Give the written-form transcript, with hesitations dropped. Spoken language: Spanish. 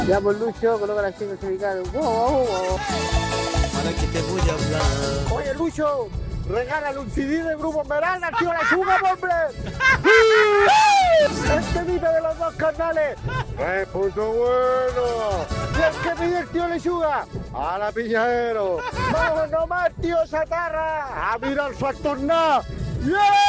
Ya por Lucho, coloca la chica cervical. Para que te voy a hablar. Oye, Lucho, regálale un CD de Grupo Esmeralda, tío La Yuga, hombre. Este video de los dos canales. ¡Es puto bueno! ¿Y el que pide el tío Lechuga? ¡A la piñadero! ¡Vamos nomás, tío Satarra! ¡A mirar su actorná! ¡Yeah!